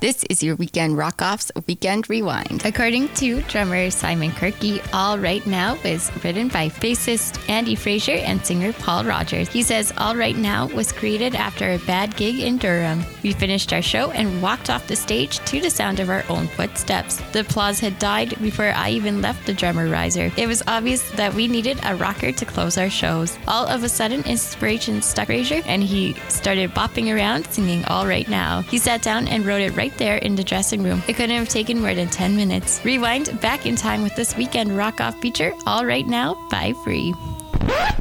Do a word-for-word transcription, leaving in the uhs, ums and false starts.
This is your Weekend Rock-Offs Weekend Rewind. According to drummer Simon Kirky, All Right Now was written by bassist Andy Fraser and singer Paul Rogers. He says All Right Now was created after a bad gig in Durham. We finished our show and walked off the stage to the sound of our own footsteps. The applause had died before I even left the drummer riser. It was obvious that we needed a rocker to close our shows. All of a sudden, inspiration struck Fraser, and he started bopping around singing All Right Now. He sat down and wrote it right there in the dressing room. It couldn't have taken more than ten minutes. Rewind back in time with this Weekend Rock-Off feature, All Right Now by Free.